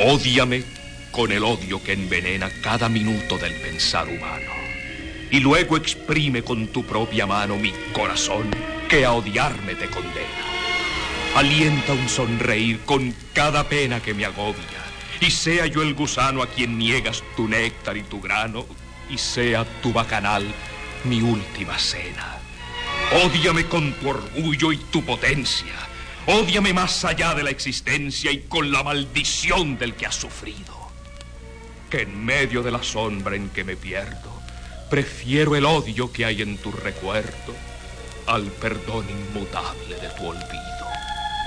Ódiame con el odio que envenena cada minuto del pensar humano. Y luego exprime con tu propia mano mi corazón que a odiarme te condena. Alienta un sonreír con cada pena que me agobia, y sea yo el gusano a quien niegas tu néctar y tu grano, y sea tu bacanal mi última cena. Ódiame con tu orgullo y tu potencia. Ódiame más allá de la existencia y con la maldición del que has sufrido. Que en medio de la sombra en que me pierdo, prefiero el odio que hay en tu recuerdo al perdón inmutable de tu olvido.